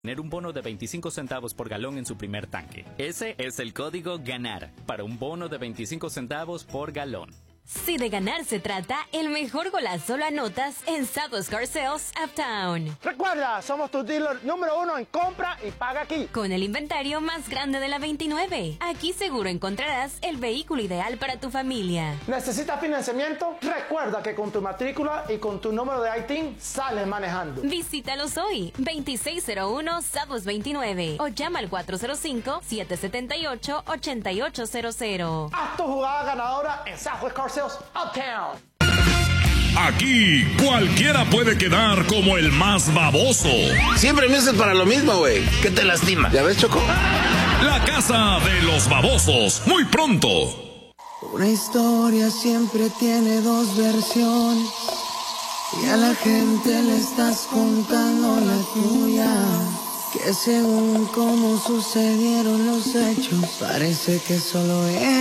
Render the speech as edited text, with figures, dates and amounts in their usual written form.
Tener un bono de 25 centavos por galón en su primer tanque. Ese es el código GANAR para un bono de 25 centavos por galón. Si de ganar se trata, el mejor golazo lo anotas en Southwest Car Sales Uptown. Recuerda, somos tu dealer número 1 en compra y paga aquí. Con el inventario más grande de la 29. Aquí seguro encontrarás el vehículo ideal para tu familia. ¿Necesitas financiamiento? Recuerda que con tu matrícula y con tu número de ITIN sales manejando. Visítalos hoy, 2601 Southwest 29 o llama al 405-778-8800. Haz tu jugada ganadora en Southwest Car Sales Uptown. Aquí cualquiera puede quedar como el más baboso. Siempre me haces para lo mismo, güey. ¿Qué te lastima? ¿Ya ves, Choco? La casa de los babosos, muy pronto. Una historia siempre tiene dos versiones y a la gente le estás contando la tuya. Que según cómo sucedieron los hechos, parece que solo es